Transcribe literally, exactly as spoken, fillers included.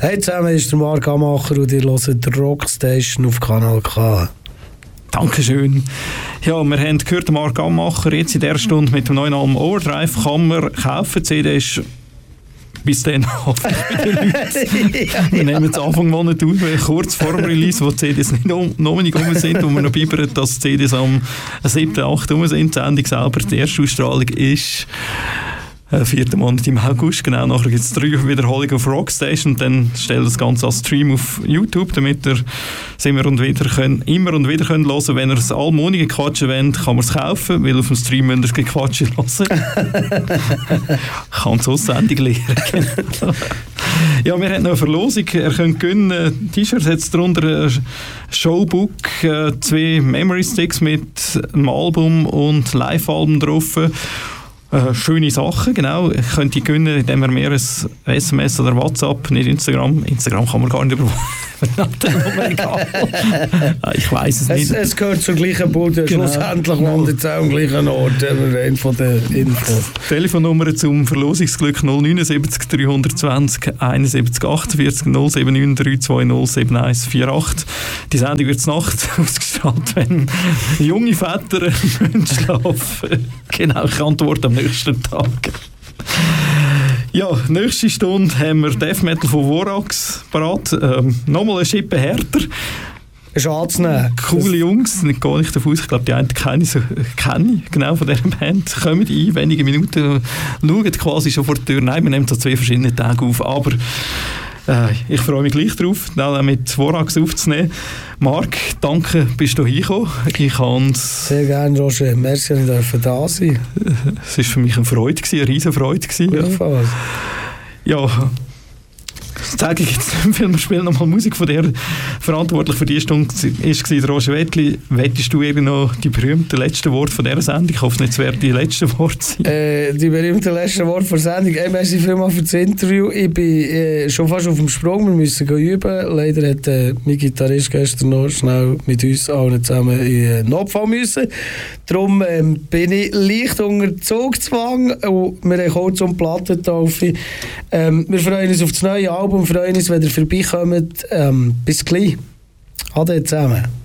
Hey zusammen, ist der Marc Amacher und ihr hört Rockstation auf Kanal K. Dankeschön. Ja, wir haben gehört, Marc Amacher jetzt in der Stunde mit dem neuen Album Overdrive kann man kaufen. Die C D ist bis dann hoffentlich bei den Leuten. Ja, wir nehmen es Anfang Monat aus, weil kurz vor dem Release, wo die C Ds nicht um, noch nicht rum sind, wo wir noch bibbern, dass die C Ds am siebten achten rum sind. Die Sendung selber, die erste Ausstrahlung ist vierten Monat im August, genau. Nachher gibt es drei Wiederholungen auf Rockstation und dann stellt das Ganze als Stream auf YouTube, damit ihr es immer und wieder können, immer und wieder können hören. Wenn ihr das Album ohne Gequatsche wollt, kann man es kaufen, weil auf dem Stream müsst ihr das Gequatsche hören. Kann es Aussendung lernen. Ja, wir haben noch eine Verlosung. Ihr könnt gewinnen T-Shirts, jetzt darunter ein Showbook, zwei Memory Sticks mit einem Album und Live-Album drauf. Äh, schöne Sachen, genau. Könnt ihr gewinnen, indem ihr mir ein S M S oder WhatsApp, nicht Instagram. Instagram kann man gar nicht überwachen. Ich weiss es nicht. Es, es gehört zur gleichen Bude. Genau. Schlussendlich landet es auch am gleichen Ort. Rein von der Info. Telefonnummer zum Verlosungsglück null neun sieben drei zwei null einundsiebzig achtundvierzig null sieben neun drei zwei null sieben eins vier acht. Die Sendung wird Nacht ausgestrahlt, wenn junge Väter schlafen. Genau, ich antworte am nächsten Tag. Ja, nächste Stunde haben wir Death Metal von Vorax parat. Ähm, nochmal eine Schippe härter. Ist anzunehmen. Coole Jungs, nicht gar nicht davon aus. Ich glaube, die einen kenne ich, so, kenne ich genau von dieser Band. Kommen ein, wenige Minuten, schauen quasi schon vor der Tür. Nein, wir nehmen so zwei verschiedene Tage auf. Aber äh, ich freue mich gleich drauf, dann mit Vorax aufzunehmen. Marc, danke, bist du hingekommen. Ich kann's Sehr gerne, Roger. Merci, dass ich da sein durfte. Es war für mich eine Freude, eine riesen Freude. Gleichfalls. Ja. Das sage ich jetzt nicht viel. Wir spielen nochmal Musik von der verantwortlich für diese Stunde war Roger Wettli. Wettest du eben noch die berühmten letzten Worte von dieser Sendung? Ich hoffe, es werden die letzten Worte sein. Äh, die berühmten letzten Worte der Sendung. Hey, merci vielmals für das Interview. Ich bin äh, schon fast auf dem Sprung. Wir müssen üben. Leider hat äh, mein Gitarrist gestern noch schnell mit uns allen zusammen in den Notfall müssen. Darum ähm, bin ich leicht unter Zugzwang und wir haben kurz um Plattentaufe. Ähm, wir freuen uns auf das neue Album. Wir freuen uns, wenn ihr vorbeikommt. Ähm, bis gleich. Ade zusammen.